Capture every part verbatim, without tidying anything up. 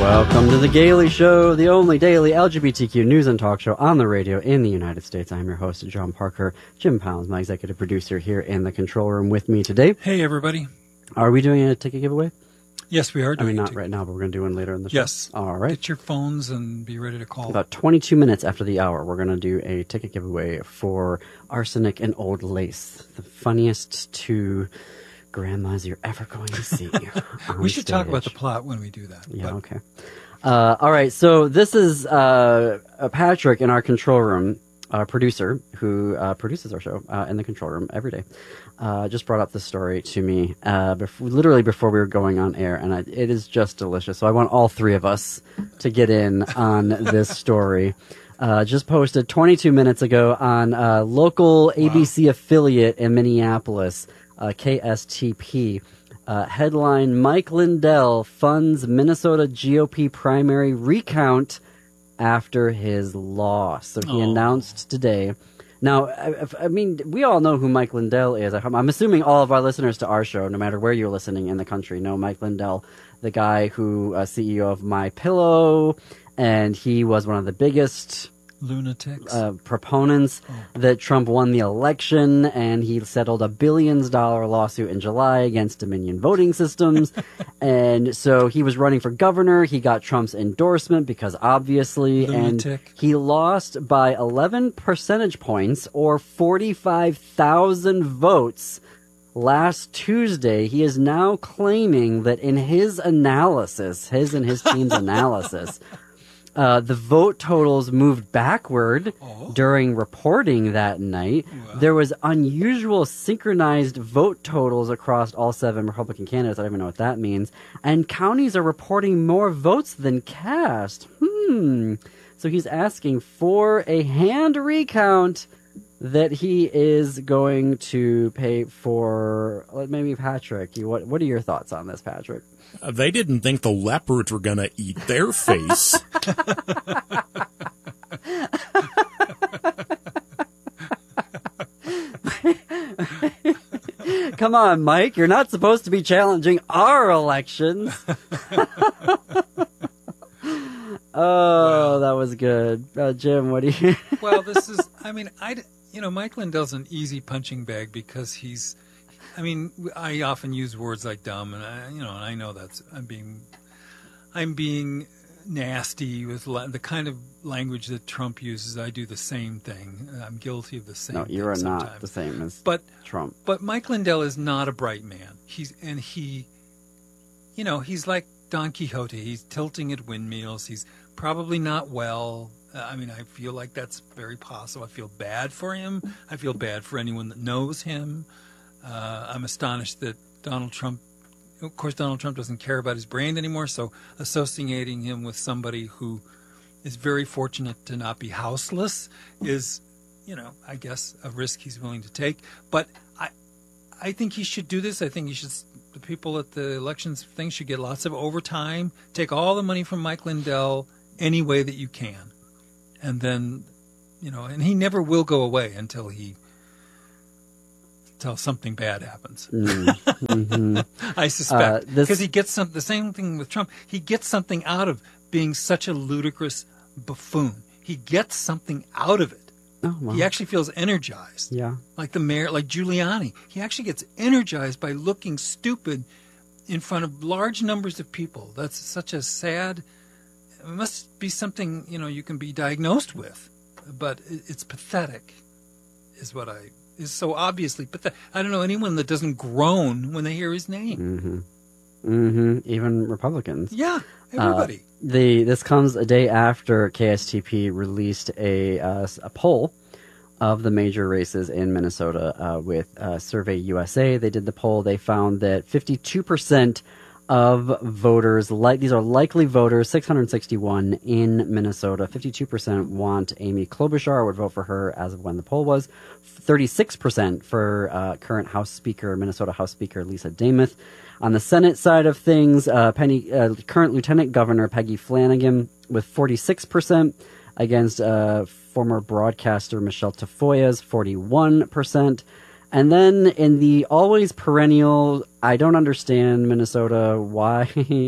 Welcome to The Gaily Show, the only daily L G B T Q news and talk show on the radio in the United States. I'm your host, John Parker. Jim Pounds, my executive producer, here in the control room with me today. Hey, everybody. Are we doing a ticket giveaway? Yes, we are doing I mean, not it. right now, but we're going to do one later in the show. Yes. All right. Get your phones and be ready to call. About twenty-two minutes after the hour, we're going to do a ticket giveaway for Arsenic and Old Lace, the funniest two grandmas you're ever going to see. We should stage. talk about the plot when we do that. Yeah, but. okay. Uh, all right, so this is uh, Patrick in our control room, our producer, who uh, produces our show uh, in the control room every day. Uh, just brought up this story to me uh, before, literally before we were going on air, and I, it is just delicious. So I want all three of us to get in on this story. Uh, just posted twenty-two minutes ago on uh, local A B C wow. affiliate in Minneapolis, uh, K S T P. Uh, headline, Mike Lindell funds Minnesota G O P primary recount after his loss. So he oh. announced today. Now, I, I mean, we all know who Mike Lindell is. I'm assuming all of our listeners to our show, no matter where you're listening in the country, know Mike Lindell, the guy who, uh, C E O of MyPillow, and he was one of the biggest lunatics uh, proponents oh. that Trump won the election, and he settled a billions dollar lawsuit in July against Dominion voting systems. And so he was running for governor. He got Trump's endorsement because obviously, Lunatic. And he lost by eleven percentage points or forty-five thousand votes last Tuesday. He is now claiming that in his analysis, his and his team's analysis, Uh, the vote totals moved backward oh. during reporting that night. Wow. There was unusual synchronized vote totals across all seven Republican candidates. I don't even know what that means. And counties are reporting more votes than cast. Hmm. So he's asking for a hand recount that he is going to pay for. Maybe Patrick, you, what, what are your thoughts on this, Patrick? Uh, they didn't think the leopards were going to eat their face. Come on, Mike. You're not supposed to be challenging our elections. Oh, that was good. Uh, Jim, what do you... Well, this is, I mean, I, you know, Mike Lindell's an easy punching bag because he's, I mean, I often use words like dumb, and I, you know, and I know that's I'm being, I'm being nasty with la- the kind of language that Trump uses. I do the same thing. I'm guilty of the same. No, you are thing not sometimes. the same as but, Trump. But Mike Lindell is not a bright man. He's and he, you know, he's like Don Quixote. He's tilting at windmills. He's probably not well. Uh, I mean, I feel like that's very possible. I feel bad for him. I feel bad for anyone that knows him. Uh, I'm astonished that Donald Trump, of course, Donald Trump doesn't care about his brand anymore, so associating him with somebody who is very fortunate to not be houseless is, you know, I guess a risk he's willing to take. But I I think he should do this. I think he should, the people at the elections thing should get lots of overtime, take all the money from Mike Lindell any way that you can. And then, you know, and he never will go away until he until something bad happens. Mm, mm-hmm. I suspect. Because uh, he gets some, the same thing with Trump. He gets something out of being such a ludicrous buffoon. He gets something out of it. Oh, wow. He actually feels energized. Yeah. Like the mayor, like Giuliani. He actually gets energized by looking stupid in front of large numbers of people. That's such a sad, it must be something, you know, you can be diagnosed with. But it's pathetic, is what I... is so obviously pathetic. I don't know anyone that doesn't groan when they hear his name. Mm-hmm. Mm-hmm. Even Republicans. Yeah, everybody. Uh, the this comes a day after K S T P released a uh, a poll of the major races in Minnesota uh, with uh, Survey U S A. They did the poll. They found that fifty-two percent of voters, like these are likely voters, six hundred sixty-one in Minnesota. fifty-two percent want Amy Klobuchar, would vote for her as of when the poll was. thirty-six percent for uh, current House Speaker, Minnesota House Speaker Lisa Demuth. On the Senate side of things, uh, Penny, uh, current Lieutenant Governor Peggy Flanagan with forty-six percent against uh, former broadcaster Michelle Tafoya's forty-one percent. And then in the always perennial, I don't understand Minnesota why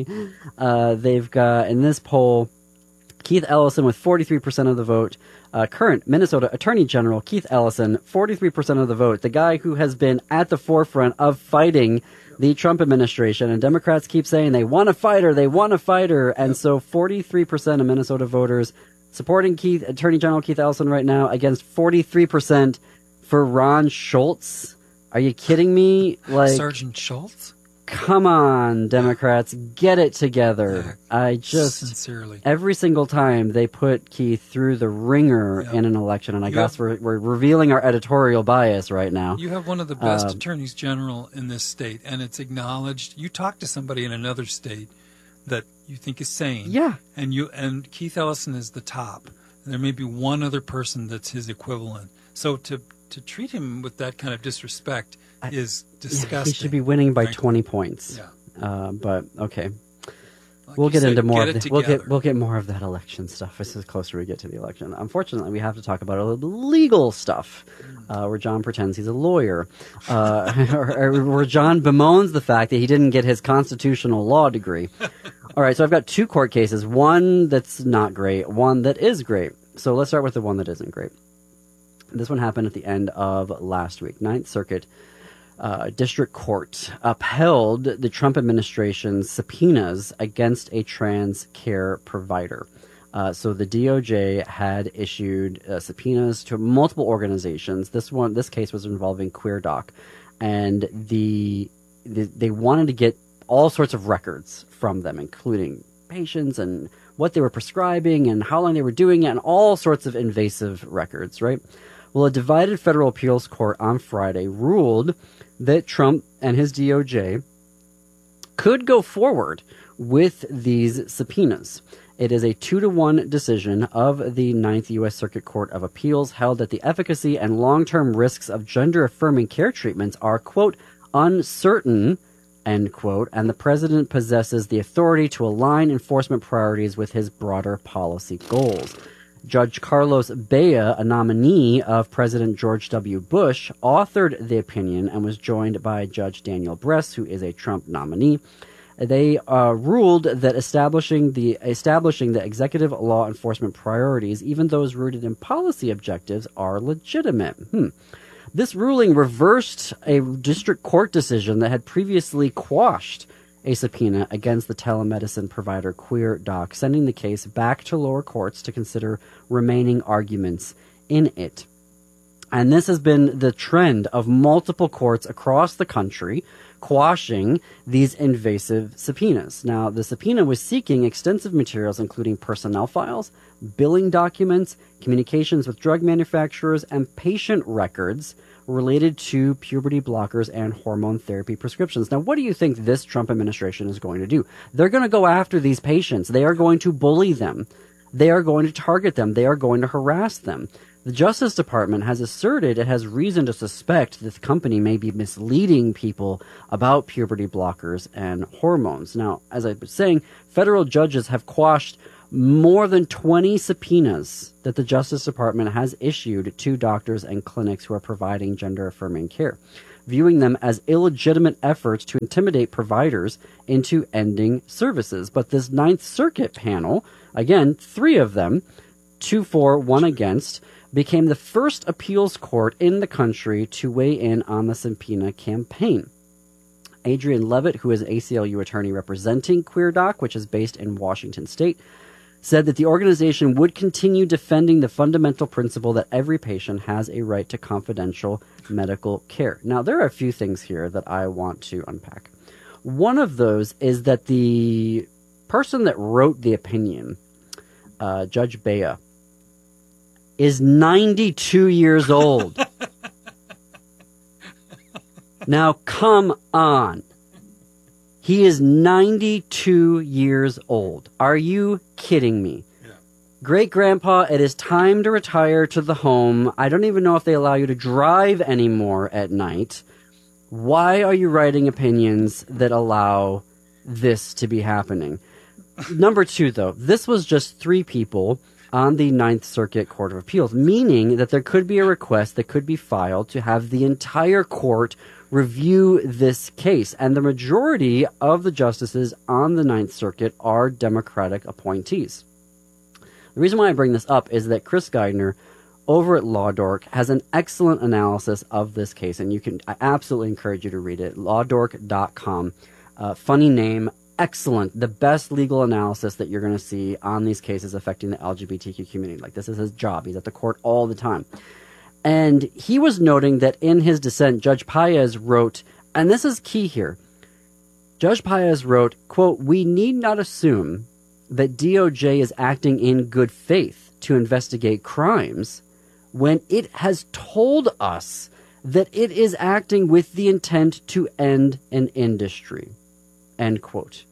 uh, they've got in this poll Keith Ellison with forty-three percent of the vote. Uh, current Minnesota Attorney General Keith Ellison, forty-three percent of the vote. The guy who has been at the forefront of fighting the Trump administration. And Democrats keep saying they want a fighter, they want a fighter. And so forty-three percent of Minnesota voters supporting Keith, Attorney General Keith Ellison right now against forty-three percent for Ron Schultz. Are you kidding me? Like Sergeant Schultz? Come on, Democrats, get it together. Yeah, I just sincerely every single time they put Keith through the ringer yeah. in an election, and I you guess have, we're we're revealing our editorial bias right now. You have one of the best Um, attorneys general in this state, and it's acknowledged. You talk to somebody in another state that you think is sane, Yeah. and you and Keith Ellison is the top. There may be one other person that's his equivalent. So to to treat him with that kind of disrespect I, is Yeah, disgusting. he should be winning by frankly. twenty points. Yeah. Uh, but okay, Like we'll you get said, into more. get of it the, we'll together. get we'll get more of that election stuff as the closer we get to the election. Unfortunately, we have to talk about a little legal stuff, uh, where John pretends he's a lawyer, uh, or, or where John bemoans the fact that he didn't get his constitutional law degree. All right, so I've got two court cases. One that's not great, one that is great. So let's start with the one that isn't great. This one happened at the end of last week. Ninth Circuit uh, District Court upheld the Trump administration's subpoenas against a trans care provider. Uh, so the D O J had issued uh, subpoenas to multiple organizations. This one, this case was involving QueerDoc, and the, the they wanted to get all sorts of records from them, including patients and what they were prescribing and how long they were doing it, and all sorts of invasive records, right? Well, a divided federal appeals court on Friday ruled that Trump and his D O J could go forward with these subpoenas. It is a two to one decision of the Ninth U S Circuit Court of Appeals held that the efficacy and long-term risks of gender-affirming care treatments are, quote, uncertain, end quote, and the president possesses the authority to align enforcement priorities with his broader policy goals. Judge Carlos Bea, a nominee of President George W. Bush, authored the opinion and was joined by Judge Daniel Bress, who is a Trump nominee. They uh, ruled that establishing the establishing the executive law enforcement priorities, even those rooted in policy objectives, are legitimate. Hmm. This ruling reversed a district court decision that had previously quashed a subpoena against the telemedicine provider QueerDoc, sending the case back to lower courts to consider remaining arguments in it. And this has been the trend of multiple courts across the country quashing these invasive subpoenas. Now, the subpoena was seeking extensive materials, including personnel files, billing documents, communications with drug manufacturers, and patient records related to puberty blockers and hormone therapy prescriptions. Now, what do you think this Trump administration is going to do? They're going to go after these patients. They are going to bully them. They are going to target them. They are going to harass them. The Justice Department has asserted it has reason to suspect this company may be misleading people about puberty blockers and hormones. Now, as I was saying, federal judges have quashed more than twenty subpoenas that the Justice Department has issued to doctors and clinics who are providing gender-affirming care, viewing them as illegitimate efforts to intimidate providers into ending services. But this Ninth Circuit panel, again, three of them, two for, one against, became the first appeals court in the country to weigh in on the subpoena campaign. Adrian Levitt, who is an A C L U attorney representing QueerDoc, which is based in Washington State, said that the organization would continue defending the fundamental principle that every patient has a right to confidential medical care. Now, there are a few things here that I want to unpack. One of those is that the person that wrote the opinion, uh, Judge Bea, is ninety-two years old. Now, come on. He is ninety-two years old. Are you kidding me? Yeah. Great grandpa, it is time to retire to the home. I don't even know if they allow you to drive anymore at night. Why are you writing opinions that allow this to be happening? Number two, though, this was just three people on the Ninth Circuit Court of Appeals, meaning that there could be a request that could be filed to have the entire court review this case. And the majority of the justices on the Ninth Circuit are Democratic appointees. The reason why I bring this up is that Chris Geidner over at LawDork has an excellent analysis of this case, and you can I absolutely encourage you to read it. law dork dot com. Uh, funny name, excellent. The best legal analysis that you're going to see on these cases affecting the L G B T Q community. Like, this is his job. He's at the court all the time. And he was noting that in his dissent, Judge Paez wrote, and this is key here, Judge Paez wrote, quote, "We need not assume that D O J is acting in good faith to investigate crimes when it has told us that it is acting with the intent to end an industry," end quote.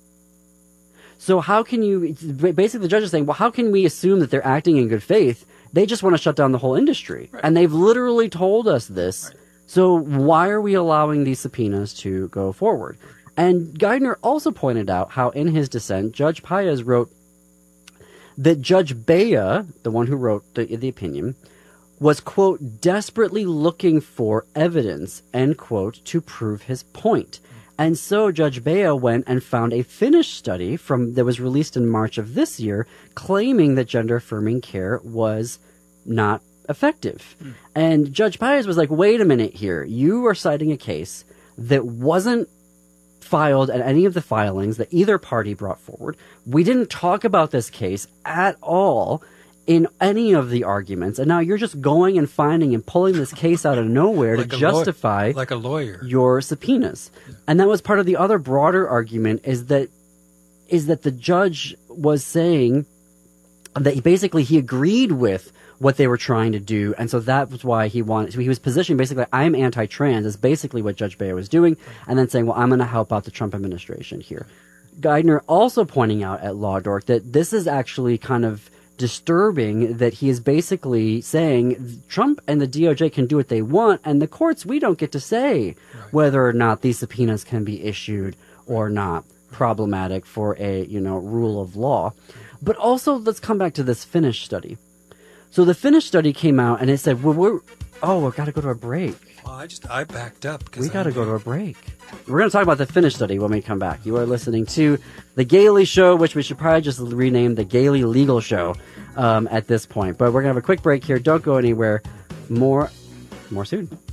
So how can you, basically the judge is saying, well, how can we assume that they're acting in good faith? They just want to shut down the whole industry. Right. And they've literally told us this. Right. So why are we allowing these subpoenas to go forward? And Geidner also pointed out how in his dissent, Judge Paez wrote that Judge Bea, the one who wrote the, the opinion, was, quote, desperately looking for evidence, end quote, to prove his point. And so Judge Bea went and found a Finnish study from that was released in March of this year claiming that gender-affirming care was not effective. Mm. And Judge Paez was like, wait a minute here. You are citing a case that wasn't filed at any of the filings that either party brought forward. We didn't talk about this case at all in any of the arguments, and now you're just going and finding and pulling this case out of nowhere like to justify law- like a lawyer your subpoenas. Yeah. And that was part of the other broader argument is that is that the judge was saying that he basically he agreed with what they were trying to do, and so that was why he wanted. So he was positioning basically, I'm anti-trans, is basically what Judge Bea was doing, and then saying, well, I'm going to help out the Trump administration here. Geidner also pointing out at LawDork that this is actually kind of disturbing, that he is basically saying Trump and the D O J can do what they want, and the courts, we don't get to say right. whether or not these subpoenas can be issued or not. Problematic for a, you know, rule of law. But also, let's come back to this Finnish study. So the Finnish study came out, and it said, well, we're, oh, we've got to go to a break. Well, I just, I backed up. We got to go to a break. We're going to talk about the Finnish study when we come back. You are listening to The Gailey Show, which we should probably just rename The Gailey Legal Show um, at this point. But we're going to have a quick break here. Don't go anywhere. More, more soon.